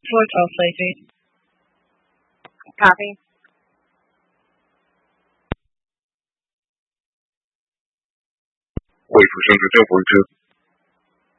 voice off, Lacey. Copy. Wait for Central 1042.